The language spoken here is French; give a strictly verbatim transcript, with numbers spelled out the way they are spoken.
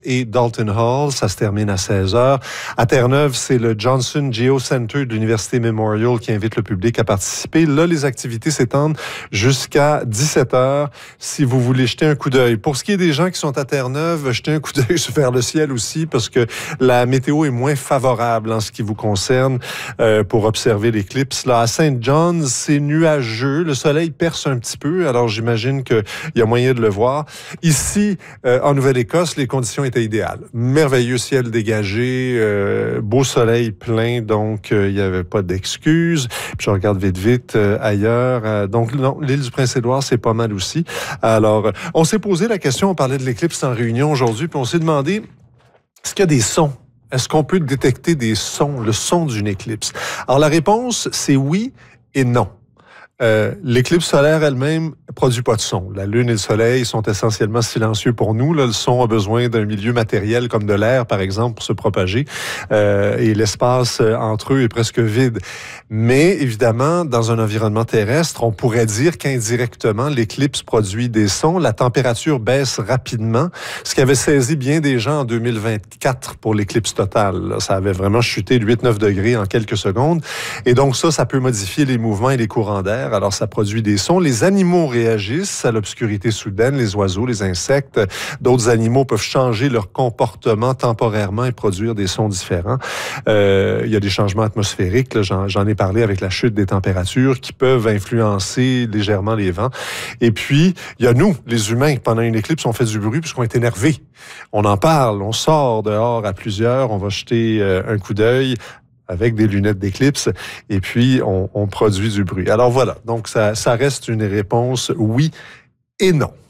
et Dalton Hall. Ça se termine à seize heures. À Terre-Neuve, c'est le Johnson Geo Center de l'Université Memorial qui invite le public à participer. Là, les activités s'étendent jusqu'à dix-sept heures si vous voulez jeter un coup d'œil. Pour ce qui est des gens qui sont à Terre-Neuve, jetez un coup d'œil vers le ciel aussi parce que la météo est moins favorable en ce qui vous concerne euh, pour observer l'éclipse. Là, à Saint John's, c'est nuageux. Le soleil perce un petit peu, alors j'imagine qu'il y a moyen de le voir. Ici, euh, en Nouvelle-Écosse, les conditions étaient idéales. Merveilleux ciel dégagé, euh, beau soleil plein, donc euh, il n'y avait pas d'excuses. Puis je regarde vite, vite euh, ailleurs. Euh, donc, non, l'île du Prince-Édouard, c'est pas mal aussi. Alors, euh, on s'est posé la question, on parlait de l'éclipse en réunion aujourd'hui, puis on s'est demandé, est-ce qu'il y a des sons? Est-ce qu'on peut détecter des sons, le son d'une éclipse? Alors, la réponse, c'est oui et non. Euh, l'éclipse solaire elle-même produit pas de son. La Lune et le Soleil sont essentiellement silencieux pour nous. Là, le son a besoin d'un milieu matériel comme de l'air, par exemple, pour se propager. Euh, et l'espace entre eux est presque vide. Mais évidemment, dans un environnement terrestre, on pourrait dire qu'indirectement, l'éclipse produit des sons. La température baisse rapidement, ce qui avait saisi bien des gens en deux mille vingt-quatre pour l'éclipse totale. Là, ça avait vraiment chuté de huit neuf degrés en quelques secondes. Et donc ça, ça peut modifier les mouvements et les courants d'air. Alors, ça produit des sons. Les animaux réagissent à l'obscurité soudaine, les oiseaux, les insectes. D'autres animaux peuvent changer leur comportement temporairement et produire des sons différents. Euh, il y a des changements atmosphériques, là, j'en, j'en ai parlé avec la chute des températures qui peuvent influencer légèrement les vents. Et puis, il y a nous, les humains, pendant une éclipse, on fait du bruit puisqu'on est énervés. On en parle, on sort dehors à plusieurs, on va jeter euh, un coup d'œil avec des lunettes d'éclipse, et puis on, on produit du bruit. Alors voilà, donc ça, ça reste une réponse oui et non.